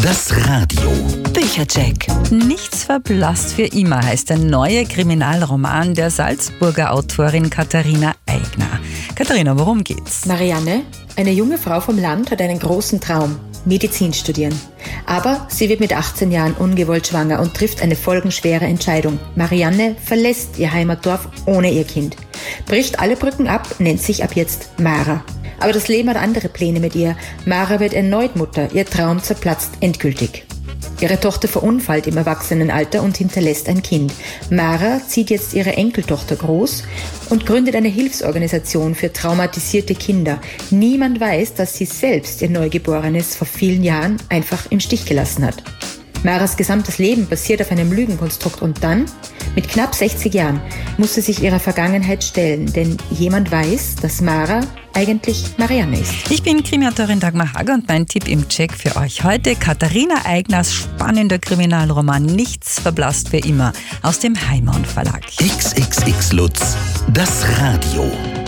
Das Radio. Büchercheck. Nichts verblasst für immer heißt der neue Kriminalroman der Salzburger Autorin Katharina Eigner. Katharina, worum geht's? Marianne, eine junge Frau vom Land, hat einen großen Traum: Medizin studieren. Aber sie wird mit 18 Jahren ungewollt schwanger und trifft eine folgenschwere Entscheidung. Marianne verlässt ihr Heimatdorf ohne ihr Kind, bricht alle Brücken ab, nennt sich ab jetzt Mara. Aber das Leben hat andere Pläne mit ihr. Mara wird erneut Mutter, ihr Traum zerplatzt endgültig. Ihre Tochter verunfallt im Erwachsenenalter und hinterlässt ein Kind. Mara zieht jetzt ihre Enkeltochter groß und gründet eine Hilfsorganisation für traumatisierte Kinder. Niemand weiß, dass sie selbst ihr Neugeborenes vor vielen Jahren einfach im Stich gelassen hat. Maras gesamtes Leben basiert auf einem Lügenkonstrukt und dann, mit knapp 60 Jahren, muss sie sich ihrer Vergangenheit stellen, denn jemand weiß, dass Mara eigentlich Marianne ist. Ich bin Krimiautorin Dagmar Hager und mein Tipp im Check für euch heute: Katharina Eigners spannender Kriminalroman Nichts verblasst für immer aus dem Heimann Verlag. XXX Lutz, das Radio.